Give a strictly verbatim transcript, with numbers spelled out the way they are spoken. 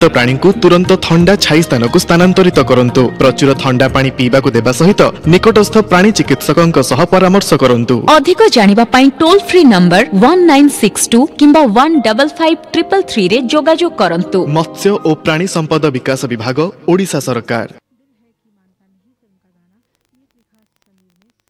प्राणी को तुरंत ठंडा छाई स्थान को स्थानांतरित करंतु। प्रचुर ठंडा पानी पीवा को देबा सहित निकटस्थ प्राणी चिकित्सकंक सह परामर्श करंतु। अधिक जानिबा पई toll free number one nine six to किंबा one five five three three three रे जोगाजोग करंतु। मत्स्य और प्राणी संपद विकास विभाग, ओडिशा सरकार।